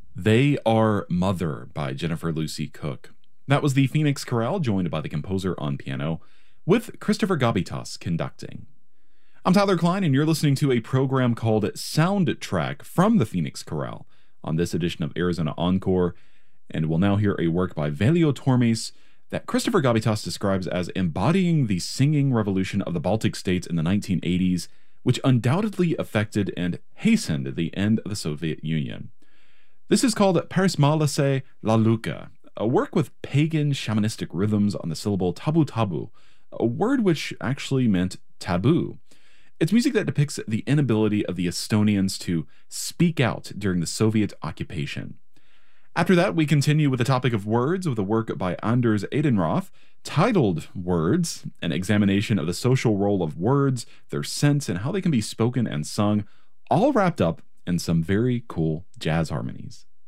They Are Mother by Jennifer Lucy Cook. That was the Phoenix Chorale, joined by the composer on piano, with Christopher Gabitas conducting. I'm Tyler Klein, and you're listening to a program called Soundtrack from the Phoenix Chorale on this edition of Arizona Encore, and we'll now hear a work by Velio Tormes that Christopher Gabitas describes as embodying the singing revolution of the Baltic states in the 1980s, which undoubtedly affected and hastened the end of the Soviet Union. This is called Peresmalase La Luka, a work with pagan shamanistic rhythms on the syllable tabu tabu, a word which actually meant taboo. It's music that depicts the inability of the Estonians to speak out during the Soviet occupation. After that, we continue with the topic of words with a work by Anders Edenroth titled Words, an examination of the social role of words, their sense, and how they can be spoken and sung, all wrapped up in some very cool jazz harmonies.